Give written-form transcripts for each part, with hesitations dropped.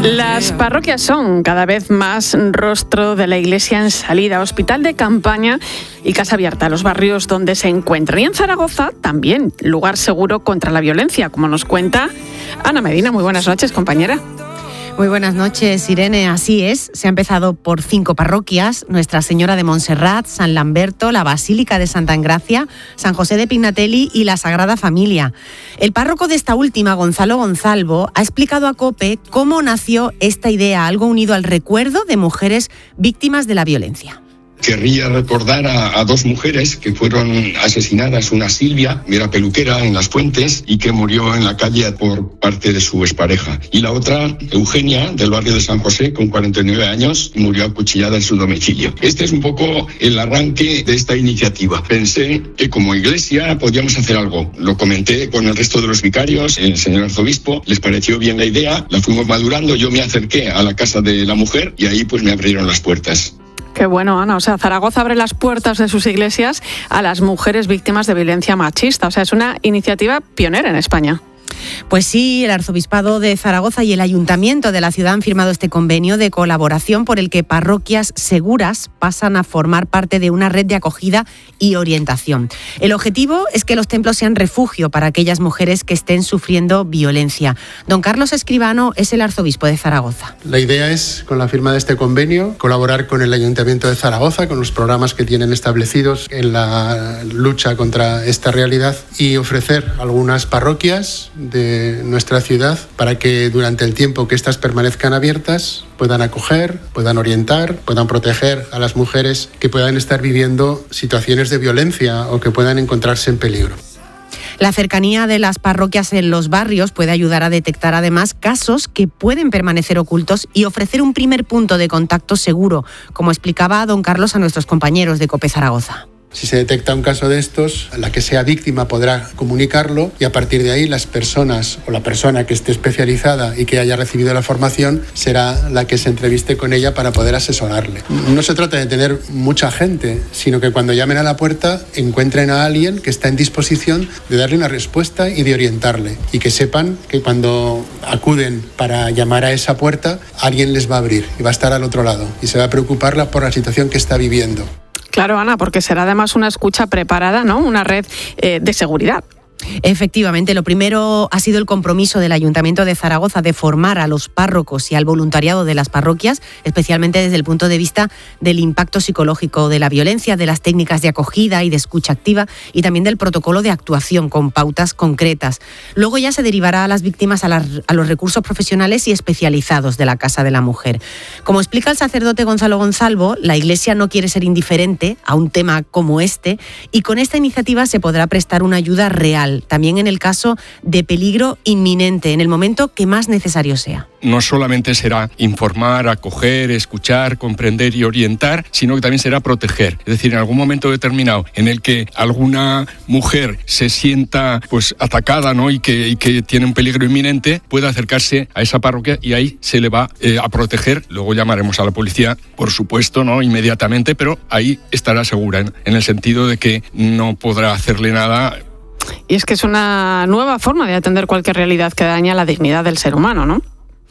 Las parroquias son cada vez más rostro de la Iglesia en salida, hospital de campaña y casa abierta a los barrios donde se encuentran. Y en Zaragoza también, lugar seguro contra la violencia, como nos cuenta Ana Medina. Muy buenas noches, compañera. Muy buenas noches, Irene. Así es, se ha empezado por 5 parroquias: Nuestra Señora de Montserrat, San Lamberto, la Basílica de Santa Engracia, San José de Pignatelli y la Sagrada Familia. El párroco de esta última, Gonzalo Gonzalvo, ha explicado a COPE cómo nació esta idea, algo unido al recuerdo de mujeres víctimas de la violencia. Querría recordar a 2 mujeres que fueron asesinadas, una Silvia, era peluquera en Las Fuentes y que murió en la calle por parte de su expareja. Y la otra, Eugenia, del barrio de San José, con 49 años, murió acuchillada en su domicilio. Este es un poco el arranque de esta iniciativa. Pensé que como iglesia podíamos hacer algo. Lo comenté con el resto de los vicarios, el señor arzobispo, les pareció bien la idea, la fuimos madurando, yo me acerqué a la casa de la mujer y ahí pues me abrieron las puertas. Qué bueno, Ana. O sea, Zaragoza abre las puertas de sus iglesias a las mujeres víctimas de violencia machista. O sea, es una iniciativa pionera en España. Pues sí, el Arzobispado de Zaragoza y el Ayuntamiento de la ciudad han firmado este convenio de colaboración por el que parroquias seguras pasan a formar parte de una red de acogida y orientación. El objetivo es que los templos sean refugio para aquellas mujeres que estén sufriendo violencia. Don Carlos Escribano es el arzobispo de Zaragoza. La idea es, con la firma de este convenio, colaborar con el Ayuntamiento de Zaragoza, con los programas que tienen establecidos en la lucha contra esta realidad, y ofrecer algunas parroquias de nuestra ciudad para que durante el tiempo que éstas permanezcan abiertas puedan acoger, puedan orientar, puedan proteger a las mujeres que puedan estar viviendo situaciones de violencia o que puedan encontrarse en peligro. La cercanía de las parroquias en los barrios puede ayudar a detectar además casos que pueden permanecer ocultos y ofrecer un primer punto de contacto seguro, como explicaba don Carlos a nuestros compañeros de COPE Zaragoza. Si se detecta un caso de estos, la que sea víctima podrá comunicarlo y a partir de ahí las personas o la persona que esté especializada y que haya recibido la formación será la que se entreviste con ella para poder asesorarle. No se trata de tener mucha gente, sino que cuando llamen a la puerta encuentren a alguien que está en disposición de darle una respuesta y de orientarle, y que sepan que cuando acuden para llamar a esa puerta alguien les va a abrir y va a estar al otro lado y se va a preocupar por la situación que está viviendo. Claro, Ana, porque será además una escucha preparada, ¿no? Una red de seguridad. Efectivamente, lo primero ha sido el compromiso del Ayuntamiento de Zaragoza de formar a los párrocos y al voluntariado de las parroquias, especialmente desde el punto de vista del impacto psicológico de la violencia, de las técnicas de acogida y de escucha activa y también del protocolo de actuación con pautas concretas. Luego ya se derivará a las víctimas a los recursos profesionales y especializados de la Casa de la Mujer. Como explica el sacerdote Gonzalo Gonzalvo, la Iglesia no quiere ser indiferente a un tema como este y con esta iniciativa se podrá prestar una ayuda real, también en el caso de peligro inminente, en el momento que más necesario sea. No solamente será informar, acoger, escuchar, comprender y orientar, sino que también será proteger. Es decir, en algún momento determinado en el que alguna mujer se sienta pues atacada, ¿no? y que tiene un peligro inminente, puede acercarse a esa parroquia y ahí se le va a proteger. Luego llamaremos a la policía, por supuesto, no inmediatamente, pero ahí estará segura, en el sentido de que no podrá hacerle nada. Y es que es una nueva forma de atender cualquier realidad que daña la dignidad del ser humano, ¿no?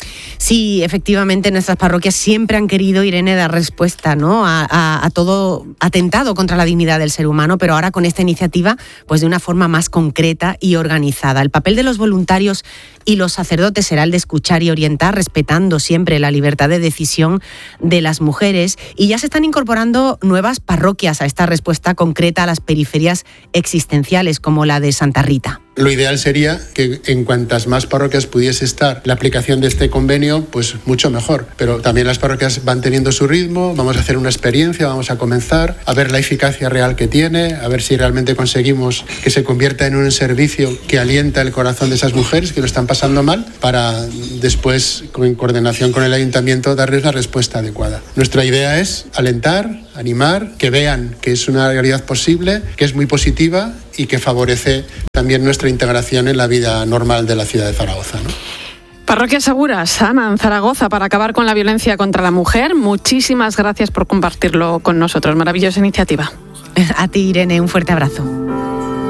Sí, efectivamente, nuestras parroquias siempre han querido, Irene, dar respuesta, ¿no? a todo atentado contra la dignidad del ser humano, pero ahora con esta iniciativa, pues de una forma más concreta y organizada. El papel de los voluntarios y los sacerdotes será el de escuchar y orientar, respetando siempre la libertad de decisión de las mujeres, y ya se están incorporando nuevas parroquias a esta respuesta concreta a las periferias existenciales, como la de Santa Rita. Lo ideal sería que en cuantas más parroquias pudiese estar la aplicación de este convenio, pues mucho mejor. Pero también las parroquias van teniendo su ritmo, vamos a hacer una experiencia, vamos a comenzar a ver la eficacia real que tiene, a ver si realmente conseguimos que se convierta en un servicio que alienta el corazón de esas mujeres que lo están pasando mal, para después, en coordinación con el ayuntamiento, darles la respuesta adecuada. Nuestra idea es alentar, animar, que vean que es una realidad posible, que es muy positiva y que favorece también nuestra integración en la vida normal de la ciudad de Zaragoza, ¿no? Parroquias seguras, Ana, en Zaragoza, para acabar con la violencia contra la mujer. Muchísimas gracias por compartirlo con nosotros. Maravillosa iniciativa. A ti, Irene, un fuerte abrazo.